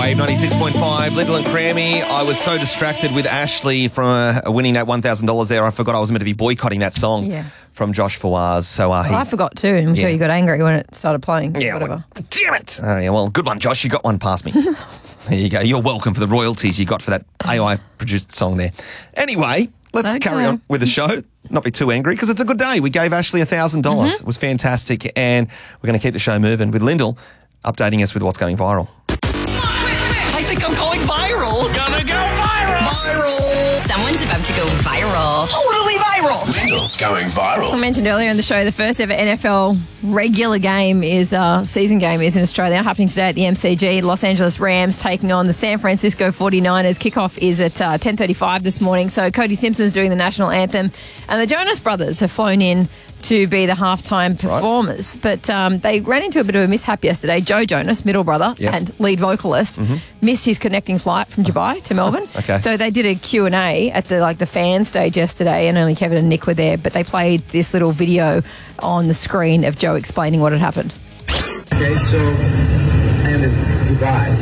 Wave 96.5, Little and Crammy. I was so distracted with Ashley from winning that $1,000 there. I forgot I was meant to be boycotting that song from Josh Fawaz. So I forgot too. I'm sure you got angry when it started playing. Yeah, whatever. Damn it. Oh, yeah, well, good one, Josh. You got one past me. There you go. You're welcome for the royalties you got for that AI-produced song there. Anyway, let's carry on with the show. Not be too angry because it's a good day. We gave Ashley $1,000. It was fantastic. And we're going to keep the show moving with Lyndall updating us with what's going viral. I think I'm going viral. It's gonna go viral. Viral. Someone's about to go viral. Totally viral. Lyndall's going viral. I mentioned earlier in the show, the first ever NFL regular game season game is in Australia, happening today at the MCG. Los Angeles Rams taking on the San Francisco 49ers. Kickoff is at 10:35 this morning. So Cody Simpson's doing the national anthem, and the Jonas Brothers have flown in to be the halftime performers. But they ran into a bit of a mishap yesterday. Joe Jonas, middle brother and lead vocalist, missed his connecting flight from Dubai to Melbourne. So they did a Q&A at the fan stage yesterday, and only Kevin and Nick were there, but they played this little video on the screen of Joe explaining what had happened. Okay, so I am in Dubai.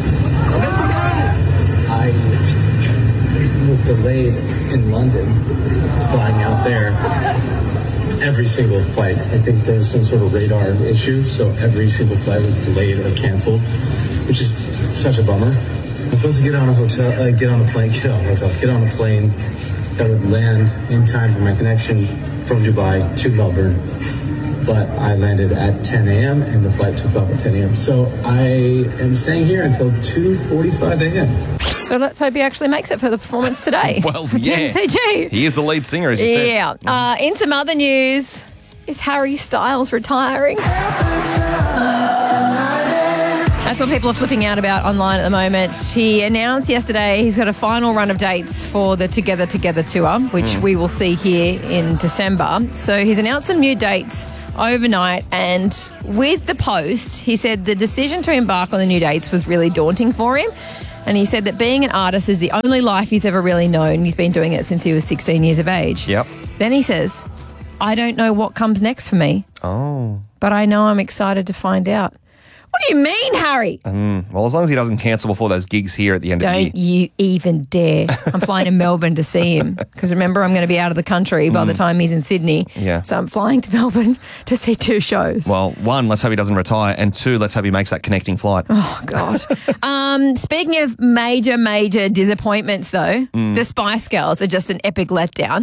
I was delayed in London, flying out there. Every single flight, I think there was some sort of radar issue, so every single flight was delayed or canceled, which is such a bummer. I'm supposed to get on a plane that would land in time for my connection from Dubai to Melbourne. But I landed at 10 a.m. and the flight took off at 10 a.m. So I am staying here until 2:45 a.m. So let's hope he actually makes it for the performance today. Well, yeah. MCG. He is the lead singer, as you said. Yeah. In some other news, is Harry Styles retiring? That's what people are flipping out about online at the moment. He announced yesterday he's got a final run of dates for the Together Together tour, which we will see here in December. So he's announced some new dates overnight, and with the post, he said the decision to embark on the new dates was really daunting for him. And he said that being an artist is the only life he's ever really known. He's been doing it since he was 16 years of age. Yep. Then he says, I don't know what comes next for me. Oh. But I know I'm excited to find out. What do you mean, Harry? Well, as long as he doesn't cancel before those gigs here at the end of the year. Don't you even dare. I'm flying to Melbourne to see him because remember, I'm going to be out of the country by the time he's in Sydney. Yeah. So I'm flying to Melbourne to see 2 shows. Well, 1, let's hope he doesn't retire, and 2, let's hope he makes that connecting flight. Oh, God. Speaking of major disappointments, though, the Spice Girls are just an epic letdown.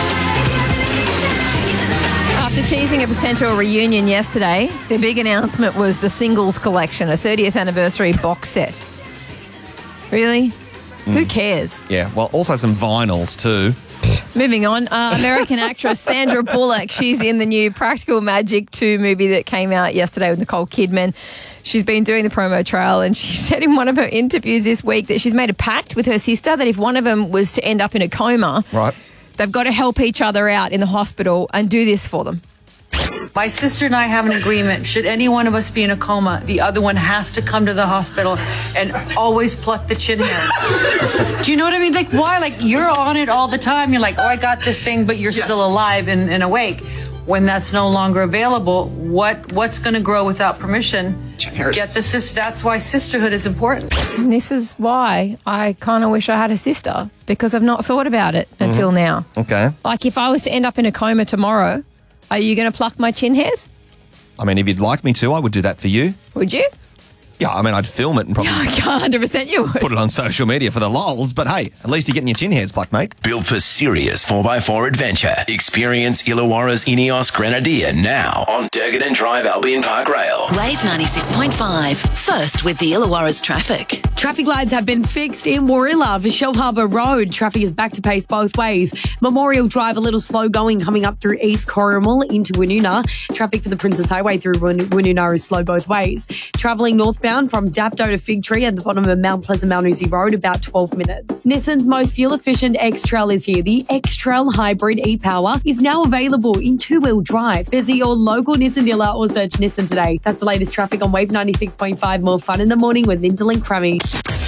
After teasing a potential reunion yesterday, their big announcement was the singles collection, a 30th anniversary box set. Really? Who cares? Yeah, well, also some vinyls too. Moving on, American actress Sandra Bullock, she's in the new Practical Magic 2 movie that came out yesterday with Nicole Kidman. She's been doing the promo trail, and she said in one of her interviews this week that she's made a pact with her sister that if one of them was to end up in a coma, they've got to help each other out in the hospital and do this for them. My sister and I have an agreement. Should any one of us be in a coma, the other one has to come to the hospital and always pluck the chin hair. Do you know what I mean? Like, why? Like, you're on it all the time. You're like, oh, I got this thing, but you're still alive and awake. When that's no longer available, what's going to grow without permission? Get the sister. That's why sisterhood is important. And this is why I kind of wish I had a sister, because I've not thought about it until now. Okay. Like, if I was to end up in a coma tomorrow, are you going to pluck my chin hairs? I mean, if you'd like me to, I would do that for you. Would you? Yeah, I mean, I'd film it and probably 100% you would. Put it on social media for the lols, but hey, at least you're getting your chin hairs plucked, mate. Built for serious 4x4 adventure. Experience Illawarra's Ineos Grenadier now on Durgan Drive, Albion Park Rail. Wave 96.5. First with the Illawarra's traffic. Traffic lights have been fixed in Warilla for Shell Harbour Road. Traffic is back to pace both ways. Memorial Drive a little slow going coming up through East Corrimal into Woonona. Traffic for the Princess Highway through Woonona is slow both ways. Travelling northbound from Dapto to Fig Tree at the bottom of Mount Pleasant Mount Uzi Road, about 12 minutes. Nissan's most fuel-efficient X-Trail is here. The X-Trail Hybrid e-Power is now available in 2-wheel drive. Visit your local Nissan dealer or search Nissan today. That's the latest traffic on Wave 96.5. More fun in the morning with Lyndall and Crammy.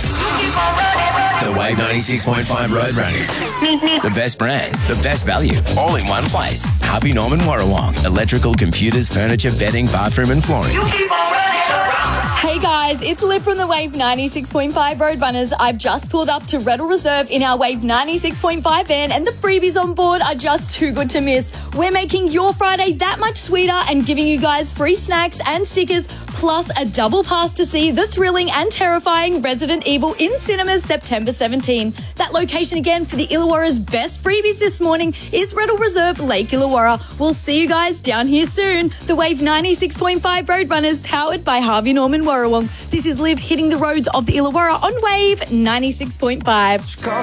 The Wave 96.5 Road Runners. The best brands, the best value, all in one place. Harvey Norman Warrawong. Electrical, computers, furniture, bedding, bathroom and flooring. Hey guys, it's Liv from the Wave 96.5 Roadrunners. I've just pulled up to Reddle Reserve in our Wave 96.5 van and the freebies on board are just too good to miss. We're making your Friday that much sweeter and giving you guys free snacks and stickers plus a double pass to see the thrilling and terrifying Resident Evil in cinemas September 17. That location again for the Illawarra's best freebies this morning is Reddle Reserve, Lake Illawarra. We'll see you guys down here soon. The Wave 96.5 Roadrunners powered by Harvey Norman Warrawong. This is Liv hitting the roads of the Illawarra on Wave 96.5.